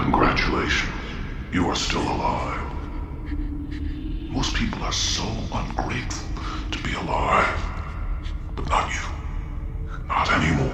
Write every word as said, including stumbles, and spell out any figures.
Congratulations. You are still alive. Most people are so ungrateful to be alive. But not you. Not anymore.